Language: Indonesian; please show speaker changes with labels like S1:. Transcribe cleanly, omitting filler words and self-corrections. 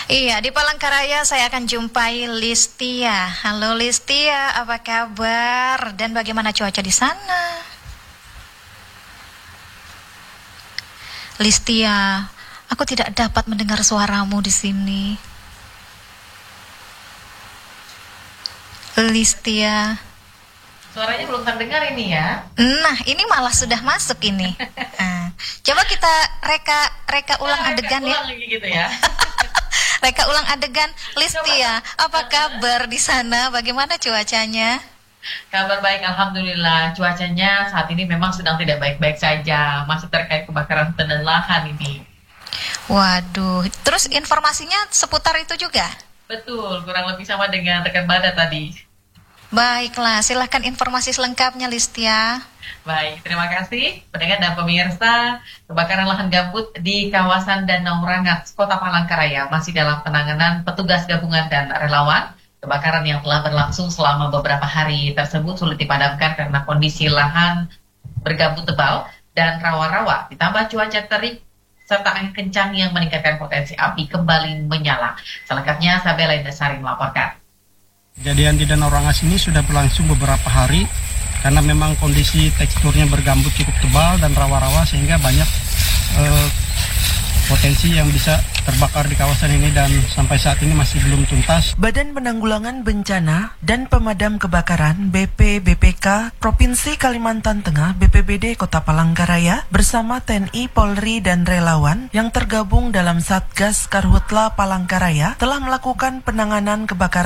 S1: Iya, di Palangkaraya saya akan jumpai Listia. Halo Listia, apa kabar? Dan bagaimana cuaca di sana? Listia, aku tidak dapat mendengar suaramu di sini. Listia.
S2: Suaranya belum terdengar ini ya.
S1: Nah, ini malah sudah masuk ini. Nah, coba kita reka ulang adegan ya.
S2: Ulang lagi gitu ya.
S1: Reka ulang adegan. Listia, apa kabar di sana? Bagaimana cuacanya?
S2: Kabar baik, alhamdulillah. Cuacanya saat ini memang sedang tidak baik-baik saja. Masih terkait kebakaran hutan dan lahan ini.
S1: Waduh, terus informasinya seputar itu juga?
S2: Betul, kurang lebih sama dengan rekan Bada tadi.
S1: Baiklah, silahkan informasi selengkapnya Listia.
S2: Baik, terima kasih pendengar dan pemirsa. Kebakaran lahan gambut di kawasan Danau Rangat, Kota Palangkaraya masih dalam penanganan petugas gabungan dan relawan. Kebakaran yang telah berlangsung selama beberapa hari tersebut sulit dipadamkan karena kondisi lahan bergambut tebal dan rawa-rawa, ditambah cuaca terik serta angin kencang yang meningkatkan potensi api kembali menyala. Selengkapnya Sabela Indasari melaporkan.
S3: Kejadian di Danau Rangas ini sudah berlangsung beberapa hari karena memang kondisi teksturnya bergambut cukup tebal dan rawa-rawa sehingga banyak potensi yang bisa terbakar di kawasan ini dan sampai saat ini masih belum tuntas.
S4: Badan Penanggulangan Bencana dan Pemadam Kebakaran BPBPK Provinsi Kalimantan Tengah BPBD Kota Palangkaraya bersama TNI, Polri dan relawan yang tergabung dalam Satgas Karhutla Palangkaraya telah melakukan penanganan kebakaran